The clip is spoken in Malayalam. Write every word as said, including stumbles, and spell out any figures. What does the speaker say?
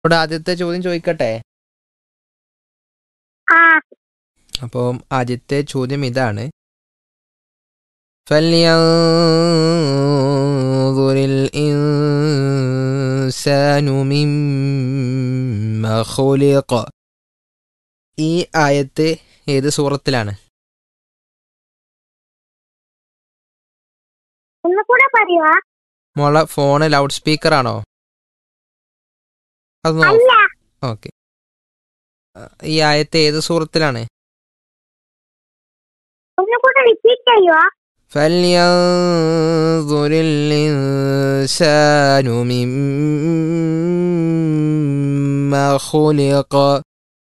ഇവിടെ ആദ്യത്തെ ചോദ്യം ചോദിക്കട്ടെ. ആ അപ്പോൾ ആദ്യത്തെ ചോദ്യം ഇതാണ്. فلينظر الإنسان مما خلق. ഈ ആയത്ത് ഏത് സൂറത്തിലാണ്? ഒന്നുകൂടെ പറയുവാ. മോളെ ഫോണ് ലൗഡ് സ്പീക്കർ ആണോ? അത് നോ. അല്ല, ഓക്കെ. ഈ ആയത്ത് ഏത് സൂറത്തിലാണ്? ഒന്നുകൂടെ റിപ്പീറ്റ് ചെയ്യുവാ. فلينظر الإنسان مما خلق.